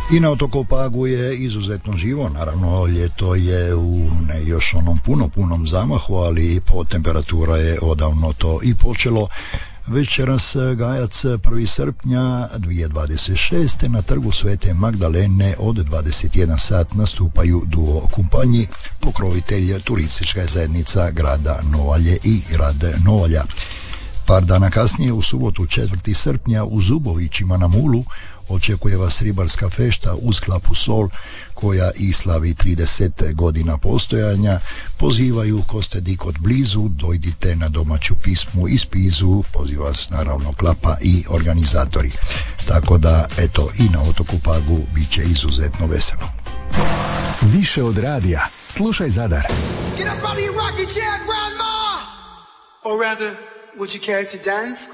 I na otoku Pagu je izuzetno živo, naravno ljeto je u ne još onom punom zamahu, ali temperatura je odavno to i počelo. Večeras Gajac 1. srpnja 2026. na trgu Svete Magdalene od 21 sat nastupaju duo Kumpanji, pokrovitelj turistička zajednica grada Novalje i grad Novalja. Par dana kasnije, u subotu 4. srpnja u Zubovićima na Mulu, očekuje vas ribarska fešta uz Klapu Sol, koja i slavi 30 godina postojanja. Pozivaju ko ste di kod blizu, dojdite na domaću pismu iz Pizu, poziva vas naravno Klapa i organizatori. Tako da, eto, i na otoku Pagu bit će izuzetno veselo. Više od radija, slušaj Zadar. Get up out of your rocking chair, grandma! Or rather, would you care to dance?